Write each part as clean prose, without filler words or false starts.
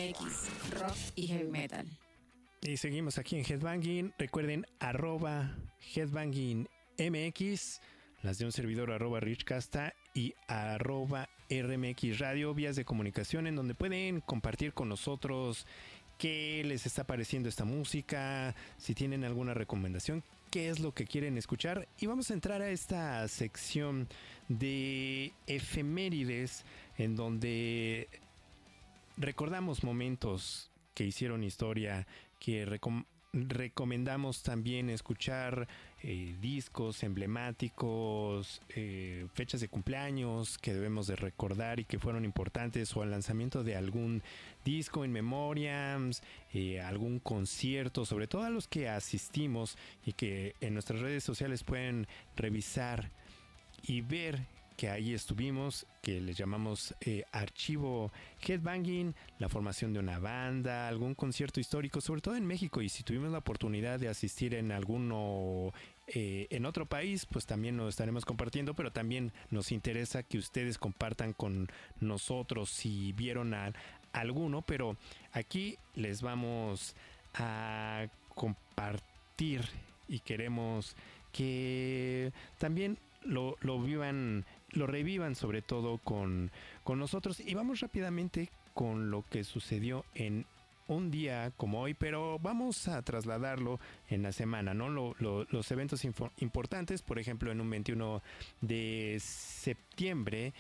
MX, rock y heavy metal. Y seguimos aquí en Headbanging. Recuerden, @HeadbangingMX, las de un servidor @RichCasta y @RMX Radio, vías de comunicación en donde pueden compartir con nosotros qué les está pareciendo esta música, si tienen alguna recomendación, qué es lo que quieren escuchar. Y vamos a entrar a esta sección de efemérides en donde recordamos momentos que hicieron historia, que recomendamos también escuchar discos emblemáticos, fechas de cumpleaños que debemos de recordar y que fueron importantes, o el lanzamiento de algún disco en memoriams, algún concierto, sobre todo a los que asistimos y que en nuestras redes sociales pueden revisar y ver que ahí estuvimos, que les llamamos archivo Headbanging, la formación de una banda, algún concierto histórico, sobre todo en México, y si tuvimos la oportunidad de asistir en alguno en otro país, pues también lo estaremos compartiendo, pero también nos interesa que ustedes compartan con nosotros si vieron alguno, pero aquí les vamos a compartir y queremos que también lo revivan sobre todo con nosotros. Y vamos rápidamente con lo que sucedió en un día como hoy, pero vamos a trasladarlo en la semana, ¿no? Los eventos importantes, por ejemplo, en un 21 de septiembre,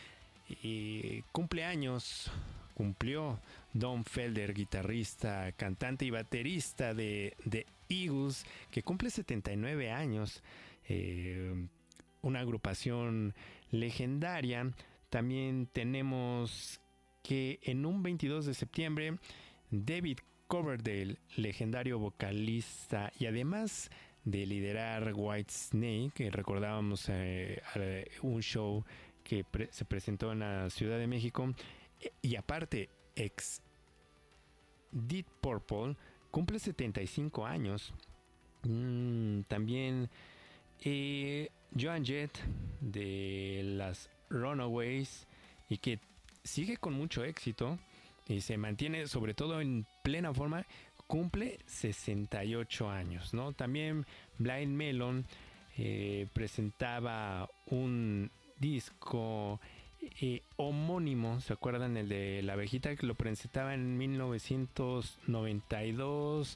cumplió Don Felder, guitarrista, cantante y baterista de Eagles, que cumple 79 años. Una agrupación legendaria. También tenemos que en un 22 de septiembre, David Coverdale, legendario vocalista y además de liderar Whitesnake, que recordábamos un show que se presentó en la Ciudad de México, y aparte ex Deep Purple, cumple 75 años. También Joan Jett de las Runaways, y que sigue con mucho éxito y se mantiene sobre todo en plena forma, cumple 68 años, ¿no? También Blind Melon presentaba un disco homónimo, ¿se acuerdan? El de la abejita, que lo presentaba en 1992.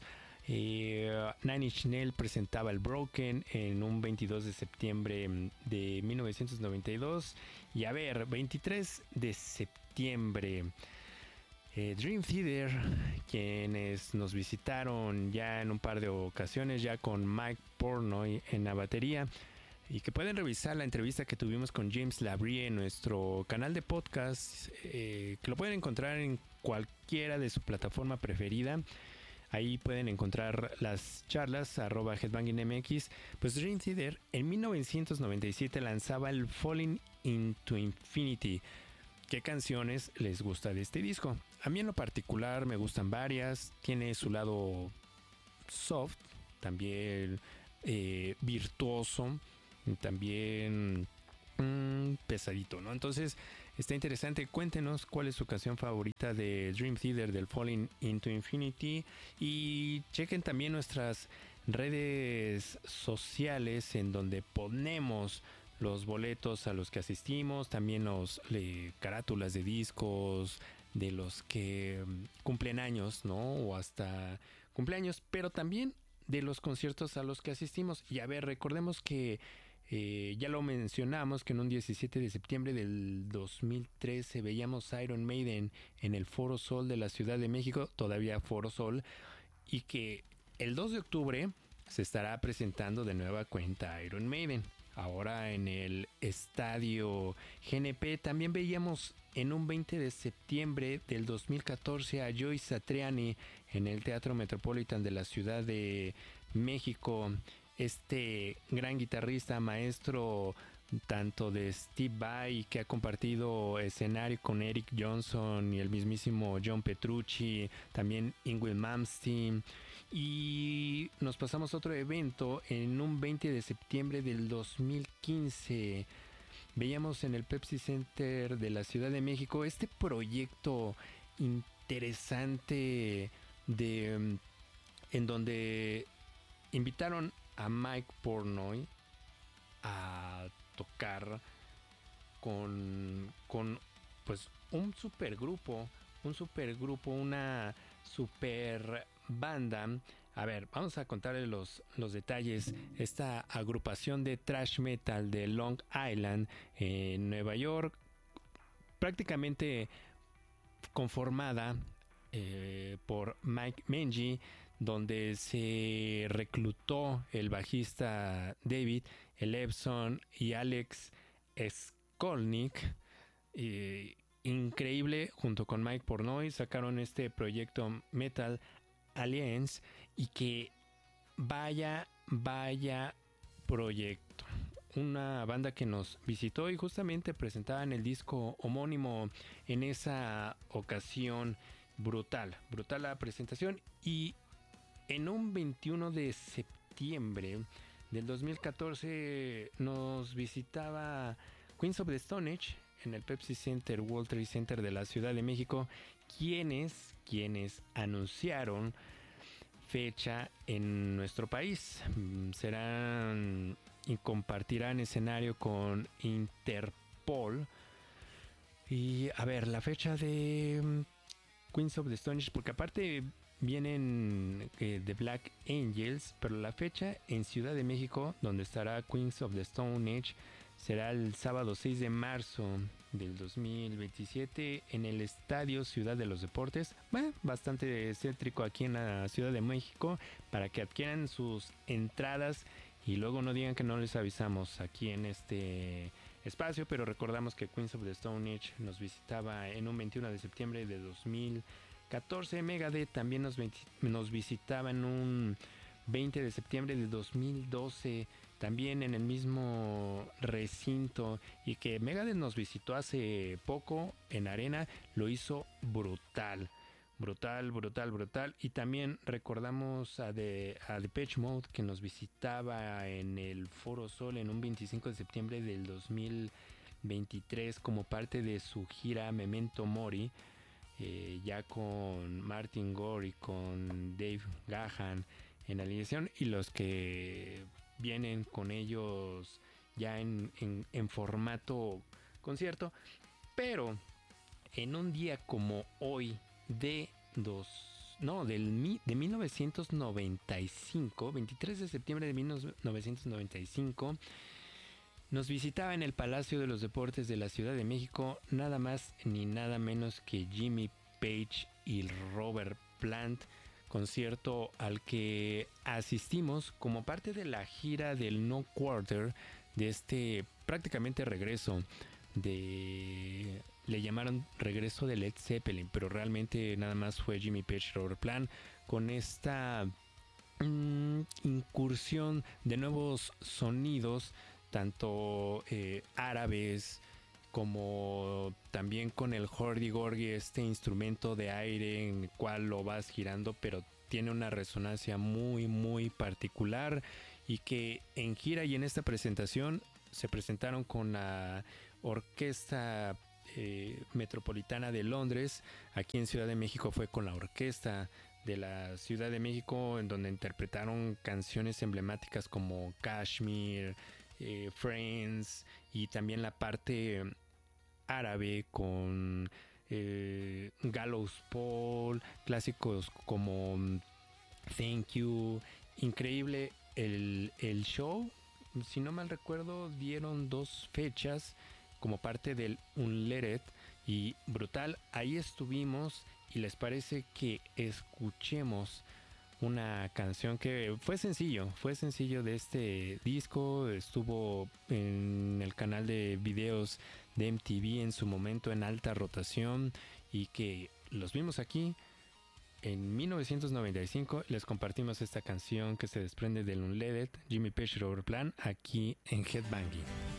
Nine Inch Nails presentaba el Broken en un 22 de septiembre de 1992. Y a ver, 23 de septiembre, Dream Theater, quienes nos visitaron ya en un par de ocasiones, ya con Mike Portnoy en la batería, y que pueden revisar la entrevista que tuvimos con James Labrie en nuestro canal de podcast, que lo pueden encontrar en cualquiera de su plataforma preferida. Ahí pueden encontrar las charlas @HeadbangingMX. Pues Dream Theater en 1997 lanzaba el Falling into Infinity. ¿Qué canciones les gusta de este disco? A mí en lo particular me gustan varias. Tiene su lado soft, también virtuoso, también pesadito, ¿no? Entonces está interesante. Cuéntenos cuál es su canción favorita de Dream Theater, del Falling into Infinity, y chequen también nuestras redes sociales en donde ponemos los boletos a los que asistimos, también carátulas de discos de los que cumplen años, ¿no? O hasta cumpleaños, pero también de los conciertos a los que asistimos. Y a ver, recordemos que ya lo mencionamos, que en un 17 de septiembre del 2013 veíamos Iron Maiden en el Foro Sol de la Ciudad de México, todavía Foro Sol, y que el 2 de octubre se estará presentando de nueva cuenta Iron Maiden, ahora en el Estadio GNP. También veíamos en un 20 de septiembre del 2014 a Joe Satriani en el Teatro Metropolitan de la Ciudad de México. Este gran guitarrista, maestro tanto de Steve Vai, que ha compartido escenario con Eric Johnson y el mismísimo John Petrucci, también Yngwie Malmsteen. Y nos pasamos a otro evento en un 20 de septiembre del 2015. Veíamos en el Pepsi Center de la Ciudad de México este proyecto interesante en donde invitaron a Mike Portnoy a tocar con pues un supergrupo, una super banda. A ver, vamos a contarles los detalles. Esta agrupación de thrash metal de Long Island, en Nueva York, prácticamente conformada por Mike Menji, donde se reclutó el bajista David Ellefson y Alex Skolnick. Increíble, junto con Mike Portnoy sacaron este proyecto Metal Alliance, y que vaya proyecto. Una banda que nos visitó y justamente presentaban el disco homónimo en esa ocasión. Brutal la presentación. Y en un 21 de septiembre del 2014 nos visitaba Queens of the Stone Age en el Pepsi Center, World Trade Center de la Ciudad de México, quienes anunciaron fecha en nuestro país. Serán y compartirán escenario con Interpol. Y a ver, la fecha de Queens of the Stone Age, porque aparte vienen The Black Angels, pero la fecha en Ciudad de México, donde estará Queens of the Stone Age, será el sábado 6 de marzo del 2027 en el Estadio Ciudad de los Deportes. Bastante céntrico aquí en la Ciudad de México, para que adquieran sus entradas y luego no digan que no les avisamos aquí en este espacio. Pero recordamos que Queens of the Stone Age nos visitaba en un 21 de septiembre de 2014. Megadeth también nos visitaba en un 20 de septiembre de 2012, también en el mismo recinto. Y que Megadeth nos visitó hace poco en Arena, lo hizo brutal. Y también recordamos a Depeche Mode, que nos visitaba en el Foro Sol en un 25 de septiembre del 2023 como parte de su gira Memento Mori, ya con Martin Gore y con Dave Gahan en la alineación, y los que vienen con ellos ya en formato concierto. Pero en un día como hoy de 1995, 23 de septiembre de 1995, nos visitaba en el Palacio de los Deportes de la Ciudad de México nada más ni nada menos que Jimmy Page y Robert Plant, concierto al que asistimos como parte de la gira del No Quarter, de este prácticamente regreso le llamaron regreso de Led Zeppelin, pero realmente nada más fue Jimmy Page y Robert Plant, con esta incursión de nuevos sonidos, tanto árabes como también con el hurdy-gurdy, este instrumento de aire en el cual lo vas girando, pero tiene una resonancia muy particular. Y que en gira y en esta presentación se presentaron con la Orquesta Metropolitana de Londres. Aquí en Ciudad de México fue con la Orquesta de la Ciudad de México, en donde interpretaron canciones emblemáticas como Kashmir, Friends, y también la parte árabe con Gallows Pole, clásicos como Thank You. Increíble el show. Si no mal recuerdo, dieron 2 fechas como parte del Unleaded, y brutal. Ahí estuvimos, y les parece que escuchemos una canción que fue sencillo de este disco. Estuvo en el canal de videos de MTV en su momento en alta rotación, y que los vimos aquí en 1995. Les compartimos esta canción que se desprende del Unleaded, Jimmy Page y Robert Plant, aquí en Headbanging.